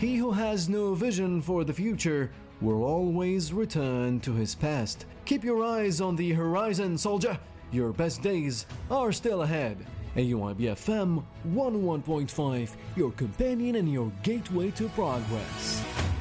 He who has no vision for the future will always return to his past. Keep your eyes on the horizon, soldier. Your best days are still ahead. AUIB FM 101.5, your companion and your gateway to progress.